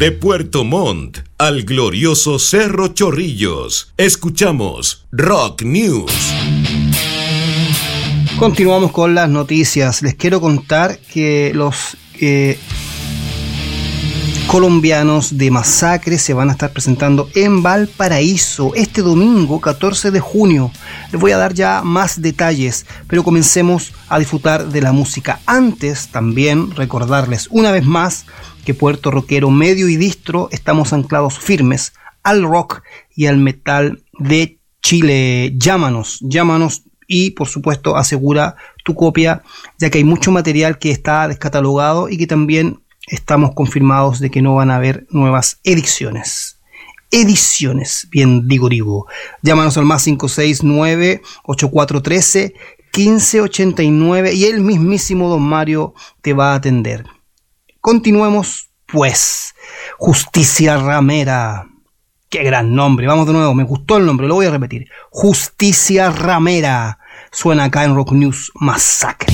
De Puerto Montt al glorioso Cerro Chorrillos, escuchamos Rock News. Continuamos con las noticias. Les quiero contar que los colombianos de Masacre se van a estar presentando en Valparaíso este domingo 14 de junio. Les voy a dar ya más detalles, pero comencemos a disfrutar de la música. Antes también recordarles una vez más que Puerto Rockero Medio y Distro estamos anclados firmes al rock y al metal de Chile. Llámanos y por supuesto asegura tu copia, ya que hay mucho material que está descatalogado y que también estamos confirmados de que no van a haber nuevas ediciones, bien digo. Llámanos al más 569-8413-1589 y el mismísimo Don Mario te va a atender. Continuemos pues. Justicia Ramera. Qué gran nombre. Vamos de nuevo, me gustó el nombre, lo voy a repetir. Justicia Ramera. Suena acá en Rock News Masacre.